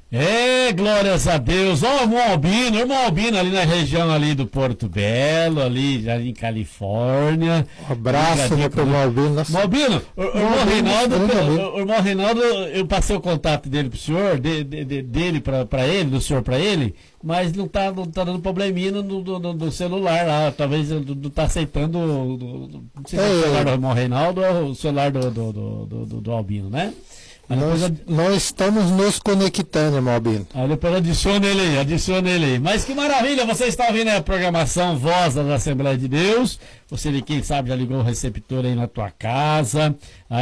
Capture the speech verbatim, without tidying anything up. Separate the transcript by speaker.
Speaker 1: É, glórias a Deus. Ó, o irmão Albino, o irmão Albino ali na região ali do Porto Belo, ali já em Califórnia.
Speaker 2: Um abraço né, pro irmão Albino.
Speaker 1: Irmão Albino, o, o irmão Reinaldo, o, o irmão Reinaldo, eu passei o contato dele pro senhor, de, de, de, dele pra, pra ele, do senhor pra ele, mas não tá, não tá dando probleminha no, no, no, no celular lá, talvez não, não tá aceitando, não sei se é o celular do irmão Reinaldo ou o celular do, do, do, do, do, do Albino, né?
Speaker 2: Nós,
Speaker 1: eu...
Speaker 2: nós estamos nos conectando, irmão Albino.
Speaker 1: Ah, depois adiciona ele aí, adiciona ele aí. Mas que maravilha, você está ouvindo a programação Voz da Assembleia de Deus. Você, quem sabe, já ligou o receptor aí na tua casa.